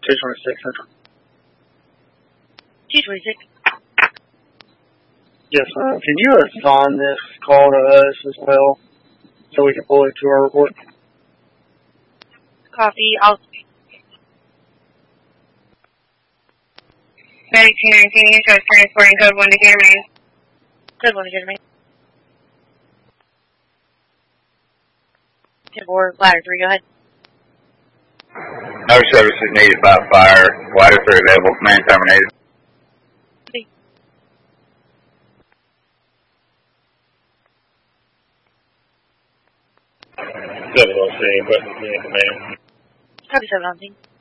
226 Central. 226. Yes, ma'am. Can you assign this call to us as well so we can pull it to our report? Copy. I'll... Medic 219, so it's transporting code 1 to Gatormain. Code 1 to Gatormain. 10-4, ladder 3, go ahead. No services needed by fire. Ladder 3 available. Command terminated. See. But command. Copy 719.